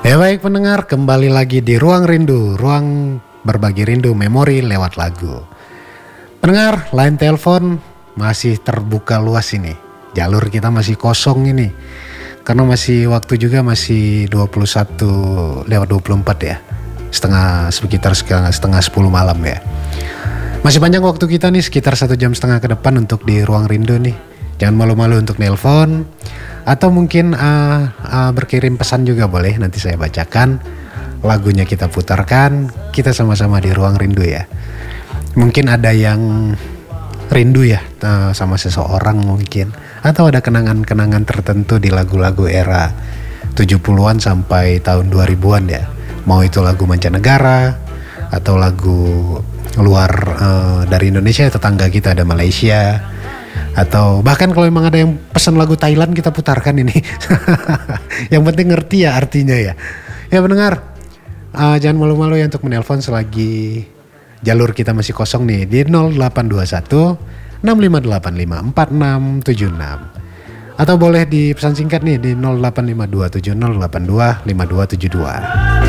Ya baik pendengar, kembali lagi di Ruang Rindu, ruang berbagi rindu memori lewat lagu. Pendengar, line telepon masih terbuka luas ini. Jalur kita masih kosong ini. Karena masih waktu juga masih 21 lewat 24 ya. Sekitar setengah 10 malam ya. Masih panjang waktu kita nih, sekitar 1,5 jam ke depan untuk di Ruang Rindu nih. Jangan malu-malu untuk nelpon. Atau mungkin berkirim pesan juga boleh, nanti saya bacakan. Lagunya kita putarkan, kita sama-sama di Ruang Rindu ya. Mungkin ada yang rindu ya sama seseorang mungkin. Atau ada kenangan-kenangan tertentu di lagu-lagu era 70-an sampai tahun 2000-an ya. Mau itu lagu mancanegara, atau lagu luar dari Indonesia, tetangga kita ada Malaysia. Atau bahkan kalau memang ada yang pesan lagu Thailand, kita putarkan ini. Yang penting ngerti ya artinya ya. Ya pendengar, jangan malu-malu ya untuk menelpon selagi jalur kita masih kosong nih di 0821 6585 4676. Atau boleh di pesan singkat nih di 0852 7082 5272.